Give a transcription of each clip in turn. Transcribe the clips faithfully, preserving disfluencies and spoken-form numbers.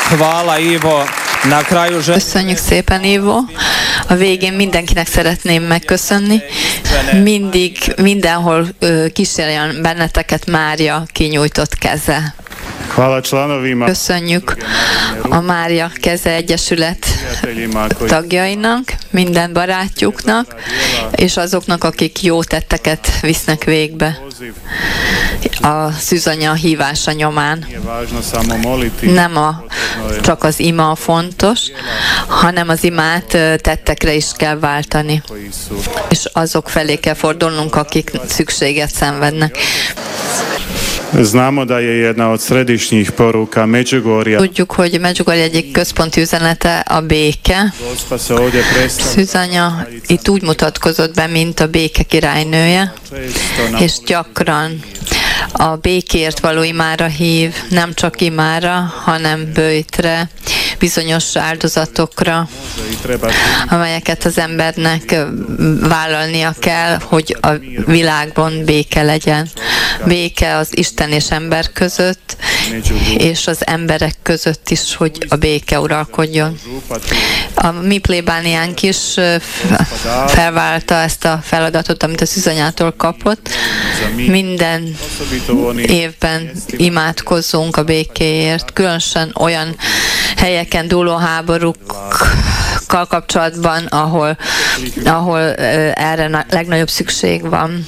Hvala Ivo. Na kraju želim... Köszönjük szépen, Ivo. A végén mindenkinek szeretném megköszönni. Mindig, mindenhol kísérjen benneteket Mária kinyújtott keze. Köszönjük a Mária Keze Egyesület tagjainak, minden barátjuknak, és azoknak, akik jó tetteket visznek végbe a szűzanya hívása nyomán. Nem a, csak az ima fontos, hanem az imát tettekre is kell váltani, és azok felé kell fordulnunk, akik szükséget szenvednek. Znamo da je jedna od središnjih poruka Međugorja. Tudjuk, hogy Medjugorje egyik központi üzenete a béke. Szűzanya itt úgy mutatkozott be, mint a béke királynője, és gyakran a békért való imára hív, nem csak imára, hanem böjtre, bizonyos áldozatokra, amelyeket az embernek vállalnia kell, hogy a világban béke legyen. Béke az Isten és ember között, és az emberek között is, hogy a béke uralkodjon. A mi plébániánk is felvállalta ezt a feladatot, amit a szűzanyától kapott. Minden évben imádkozzunk a békéért, különösen olyan helyeken dúló háborúkkal kapcsolatban, ahol, ahol erre legnagyobb szükség van.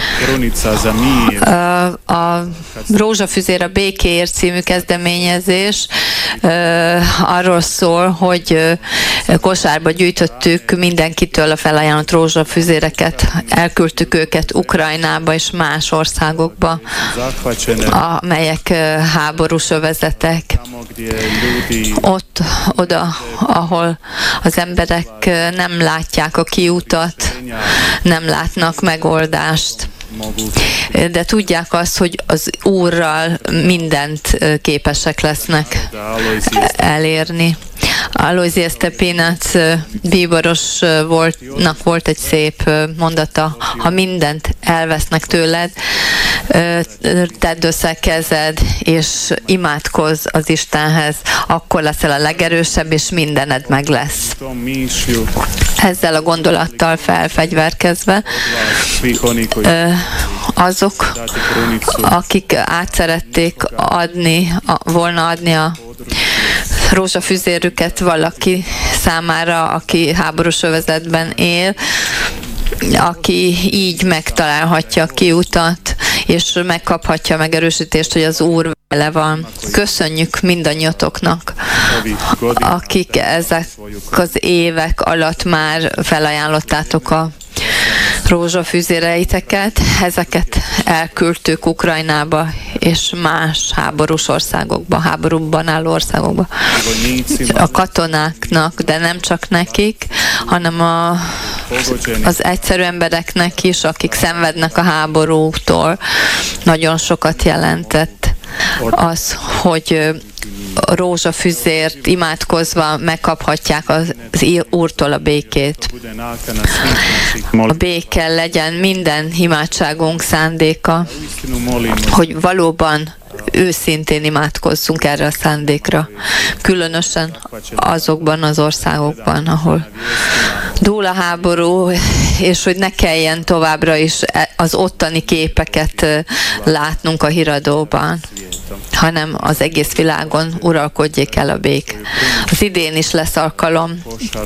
A Rózsafüzér a békéért című kezdeményezés arról szól, hogy kosárba gyűjtöttük mindenkitől a felajánlott rózsafüzéreket, elküldtük őket Ukrajnába és más országokba, amelyek háborús övezetek. Ott, oda, ahol az emberek nem látják a kiutat, nem látnak megoldást, de tudják azt, hogy az Úrral mindent képesek lesznek elérni. Aloysius Stepinac bíboros voltnak volt egy szép mondata: ha mindent elvesznek tőled, tedd össze kezed, és imádkozz az Istenhez, akkor leszel a legerősebb, és mindened meg lesz. Ezzel a gondolattal felfegyverkezve azok, akik át szerették adni, volna adni a rózsafüzérüket valaki számára, aki háborús övezetben él, aki így megtalálhatja a kiutat, és megkaphatja a megerősítést, hogy az Úr vele van. Köszönjük mindannyiatoknak, akik ezek az évek alatt már felajánlottátok a rózsafüzéreiteket, ezeket elküldtük Ukrajnába és más háborús országokba, háborúban álló országokba. A katonáknak, de nem csak nekik, hanem a, az egyszerű embereknek is, akik szenvednek a háborútól. Nagyon sokat jelentett az, hogy rózsafüzért imádkozva megkaphatják az Úrtól a békét. A béke legyen minden imádságunk szándéka, hogy valóban őszintén imádkozzunk erre a szándékra, különösen azokban az országokban, ahol dúl a háború, és hogy ne kelljen továbbra is az ottani képeket látnunk a híradóban, hanem az egész világon uralkodjék el a bék. Az idén is lesz alkalom.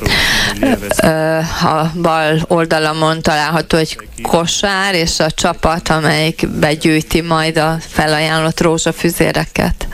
A bal oldalamon található egy kosár, és a csapat, amelyik begyűjti majd a felajánlott rózsafüzéreket.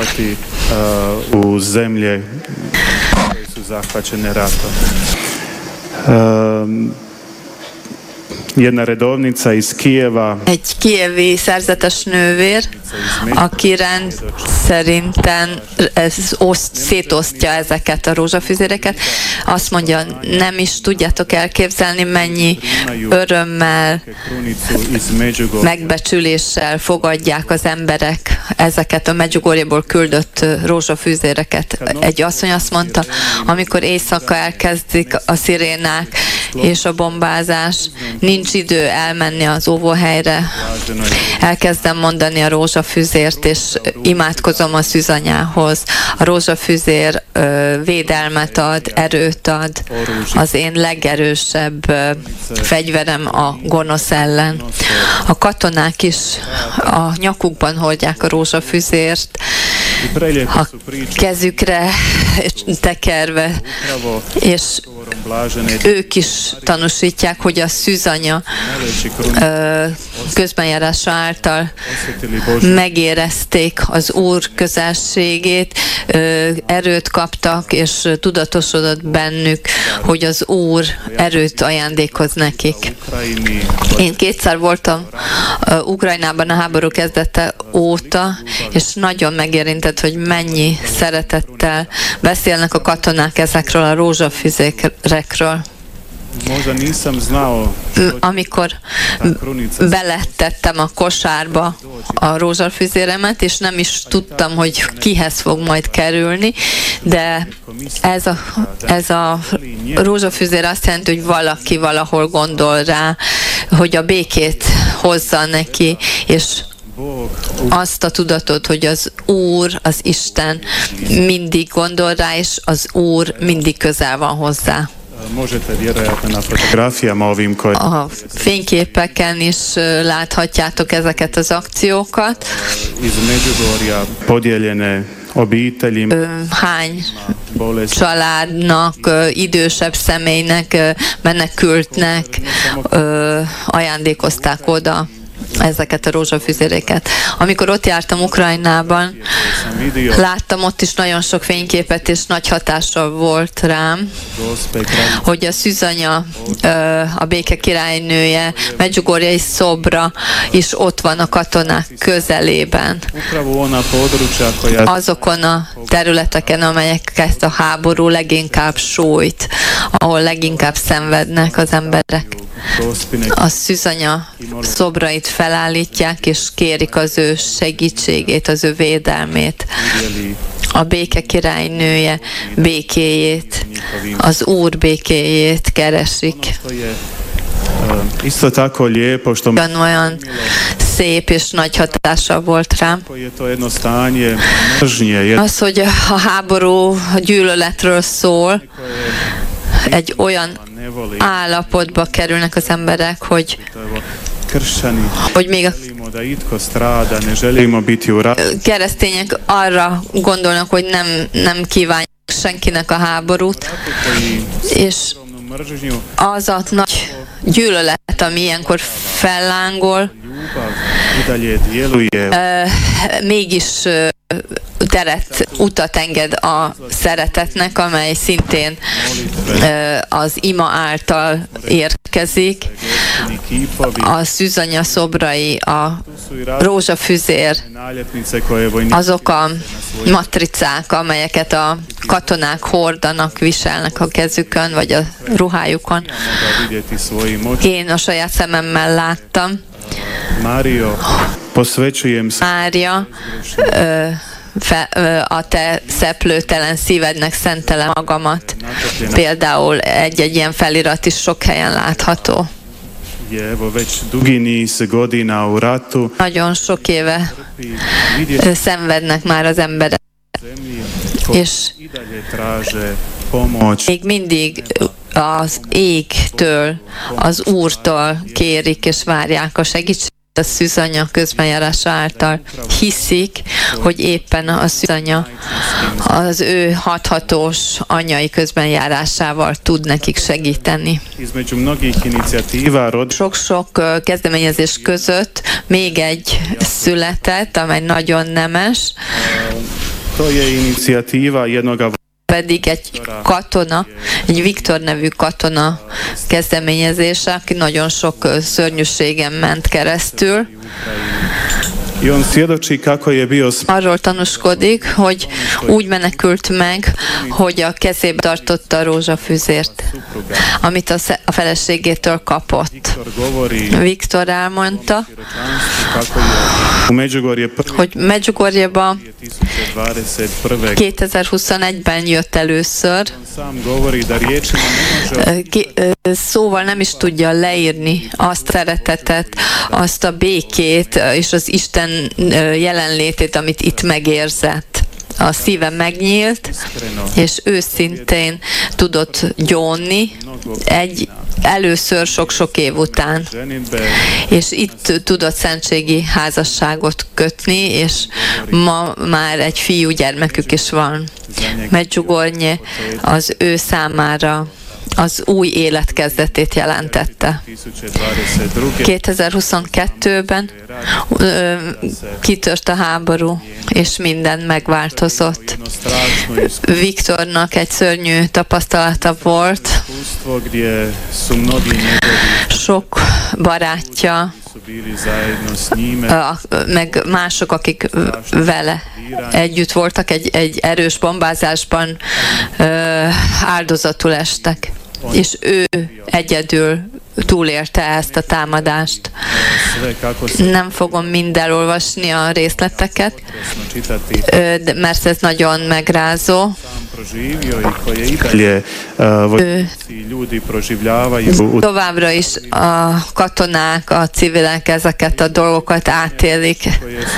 Jedna redovnica iz Kijeva. Egy kijevi szerzetes nővér, aki rendszerinten ez oszt, szétosztja ezeket a rózsafüzéreket. Azt mondja, nem is tudjátok elképzelni, mennyi örömmel, megbecsüléssel fogadják az emberek ezeket a Medjugorjeból küldött rózsafüzéreket. Egy asszony azt mondta, amikor éjszaka elkezdik a szirénák, és a bombázás. Nincs idő elmenni az óvóhelyre. Elkezdem mondani a rózsafüzért, és imádkozom a szűzanyához. A rózsafüzér ö, védelmet ad, erőt ad. Az én legerősebb ö, fegyverem a gonosz ellen. A katonák is a nyakukban hordják a rózsafüzért, a kezükre tekerve, és ők is tanúsítják, hogy a szűzanya közbenjárása által megérezték az Úr közelségét, erőt kaptak, és tudatosodott bennük, hogy az Úr erőt ajándékoz nekik. Én kétszer voltam Ukrajnában a háború kezdete óta, és nagyon megérintett, hogy mennyi szeretettel beszélnek a katonák ezekről a rózsafüzérekről. Amikor beletettem a kosárba a rózsafüzéremet, és nem is tudtam, hogy kihez fog majd kerülni, de ez a, ez a rózsafüzér azt jelenti, hogy valaki valahol gondol rá, hogy a békét hozza neki, és azt a tudatot, hogy az Úr, az Isten mindig gondol rá, és az Úr mindig közel van hozzá. A fényképeken is láthatjátok ezeket az akciókat. Hány családnak, idősebb személynek, menekültnek ajándékozták oda ezeket a rózsafüzéréket. Amikor ott jártam Ukrajnában, láttam ott is nagyon sok fényképet, és nagy hatással volt rám, hogy a szűzanya, a béke királynője, Medjugorjei szobra is ott van a katonák közelében. Azokon a területeken, amelyeket a háború leginkább sújt, ahol leginkább szenvednek az emberek. A szűzanya szobrait felállítják, és kérik az ő segítségét, az ő védelmét. A béke királynője békéjét, az Úr békéjét keresik. Olyan, olyan szép és nagy hatása volt rám. Az, hogy a háború gyűlöletről szól, egy olyan állapotba kerülnek az emberek, hogy hogy még a keresztények arra gondolnak, hogy nem, nem kívánják senkinek a háborút, és az a nagy gyűlölet, ami ilyenkor fellángol, mégis teret, utat enged a szeretetnek, amely szintén az ima által érkezik. A szűzanya szobrai, a rózsafüzér, azok a matricák, amelyeket a katonák hordanak, viselnek a kezükön, vagy a ruhájukon. Én a saját szememmel láttam. Mária, Fe, a te szeplőtelen szívednek szentelem magamat. Például egy-egy ilyen felirat is sok helyen látható. Nagyon sok éve szenvednek már az emberek, és még mindig az égtől, az Úrtól kérik és várják a segítséget. A szűzanya közbenjárása által hiszik, hogy éppen a szűzanya az ő hathatós anyai közbenjárásával tud nekik segíteni. Sok-sok kezdeményezés között még egy született, amely nagyon nemes, pedig egy katona, egy Viktor nevű katona kezdeményezése, aki nagyon sok szörnyűségen ment keresztül. Arról tanúskodik, hogy úgy menekült meg, hogy a kezébe tartotta a rózsafüzért, amit a, a feleségétől kapott. Viktor elmondta, hogy Medjugorjeba kétezer-huszonegyben jött először. Szóval nem is tudja leírni azt a szeretetet, azt a békét és az Isten jelenlétét, amit itt megérzett. A szíve megnyílt, és őszintén tudott gyónni egy először sok-sok év után. És itt tudott szentségi házasságot kötni, és ma már egy fiúgyermekük is van. Medjugorje az ő számára az új élet kezdetét jelentette. kétezer-huszonkettőben kitört a háború, és minden megváltozott. Viktornak egy szörnyű tapasztalata volt. Sok barátja, meg mások, akik vele együtt voltak, egy, egy erős bombázásban áldozatul estek. És ő egyedül túlélte ezt a támadást. Nem fogom mind elolvasni a részleteket, mert ez nagyon megrázó. Ő továbbra is a katonák, a civilek ezeket a dolgokat átélik.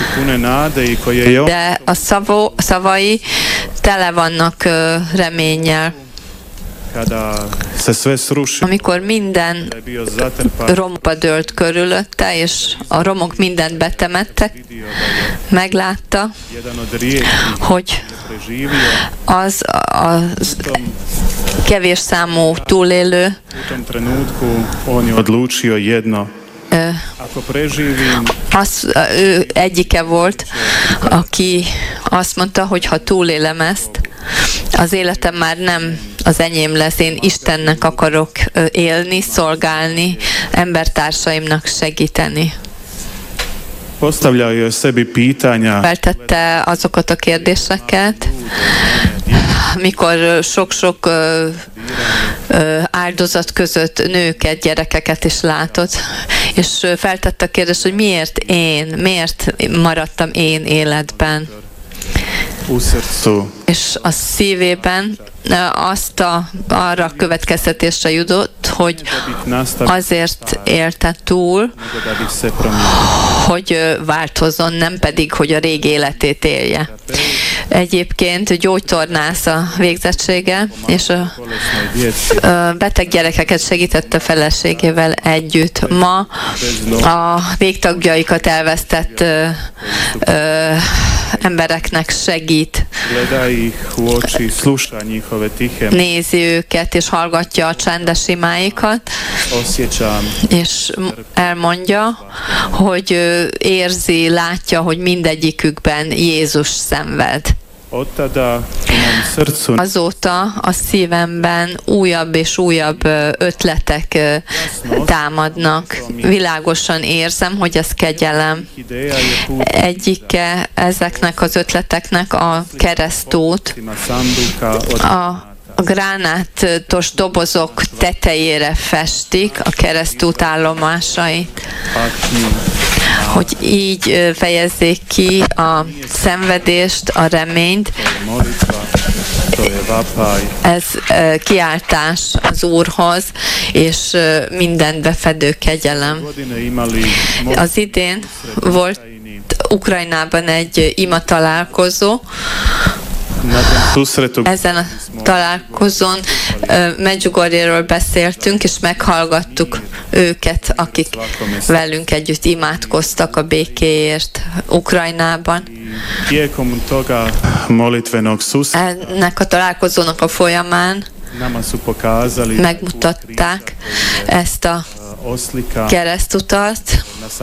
De a szavó, szavai tele vannak reménnyel. Amikor minden romba dőlt körülötte, és a romok mindent betemettek, meglátta, hogy az a kevés számú túlélő az, ő egyike volt, aki azt mondta, hogy ha túlélem ezt, az életem már nem az enyém lesz, én Istennek akarok élni, szolgálni, embertársaimnak segíteni. Feltette azokat a kérdéseket, mikor sok-sok áldozat között nőket, gyerekeket is látott, és feltette a kérdést, hogy miért én, miért maradtam én életben. És a szívében azt a, arra a következtetésre jutott, hogy azért élte túl, hogy változzon, nem pedig, hogy a régi életét élje. Egyébként gyógytornász a végzettsége, és a, a beteg gyerekeket segítette feleségével együtt. Ma a végtagjaikat elvesztett ö, ö, embereknek segít. Nézi őket, és hallgatja a csendes imáikat, és elmondja, hogy érzi, látja, hogy mindegyikükben Jézus szenved. Azóta a szívemben újabb és újabb ötletek támadnak. Világosan érzem, hogy ez kegyelem. Egyike ezeknek az ötleteknek a keresztút, a A gránátos dobozok tetejére festik a keresztút állomásait, hogy így fejezzék ki a szenvedést, a reményt. Ez kiáltás az Úrhoz, és mindent befedő kegyelem. Az idén volt Ukrajnában egy ima találkozó. Ezen a találkozón Medjugorjéről beszéltünk, és meghallgattuk őket, akik velünk együtt imádkoztak a békéért Ukrajnában. Ennek a találkozónak a folyamán megmutatták ezt a keresztutat,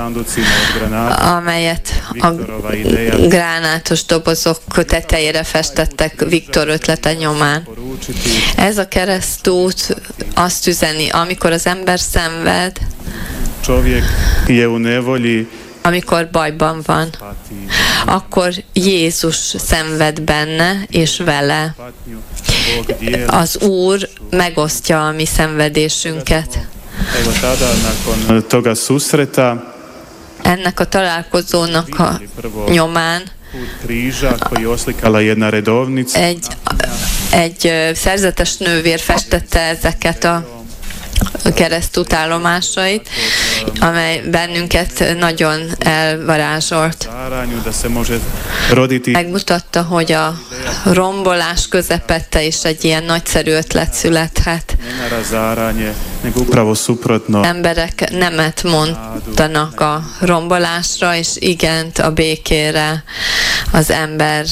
amelyet a gránátos dobozok tetejére festettek Viktor ötlete nyomán. Ez a keresztút azt üzeni, amikor az ember szenved, amikor bajban van, akkor Jézus szenved benne és vele. Az Úr megosztja a mi szenvedésünket. Toga susreta Ennek a találkozónak a nyomán egy, egy szerzetes nővér festette ezeket a keresztutállomásait, amely bennünket nagyon elvarázsolt. Megmutatta, hogy a rombolás közepette is egy ilyen nagyszerű ötlet születhet. Emberek nemet mondanak a rombolásra, és igent a békére, az ember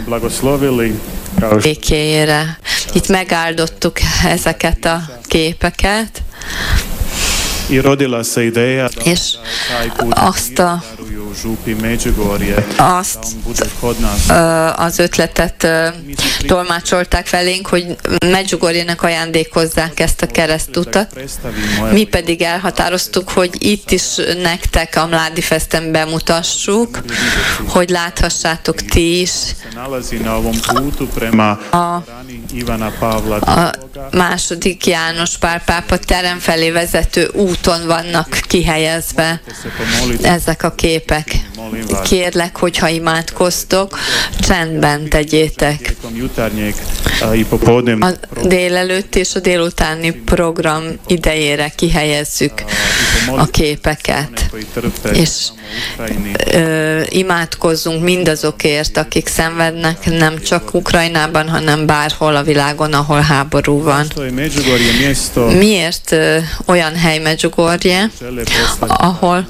békéjére. Itt megáldottuk ezeket a képeket, és azt a azt az ötletet tolmácsolták felénk, hogy Medjugorjének ajándékozzák ezt a keresztutat. Mi pedig elhatároztuk, hogy itt is nektek a Mládi Festen bemutassuk, hogy láthassátok ti is a, a második János Pál pápa terem felé vezető úton vannak kihelyezve ezek a képek. Kérlek, hogyha imádkoztok, csendben tegyétek. A délelőtt és a délutáni program idejére kihelyezzük a képeket, és ö, imádkozzunk mindazokért, akik szenvednek, nem csak Ukrajnában, hanem bárhol a világon, ahol háború van. Miért ö, olyan hely Medjugorje, ahol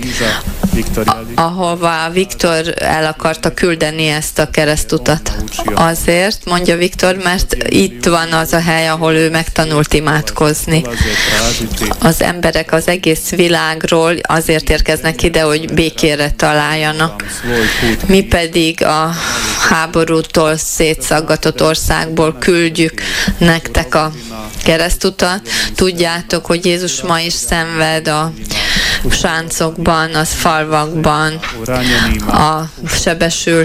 ahova Viktor el akarta küldeni ezt a keresztutat? Azért, mondja Viktor, mert itt van az a hely, ahol ő megtanult imádkozni. Az emberek az egész világról azért érkeznek ide, hogy békére találjanak. Mi pedig a háborútól szétszaggatott országból küldjük nektek a keresztutat. Tudjátok, hogy Jézus ma is szenved a sáncokban, az falvakban, a sebesült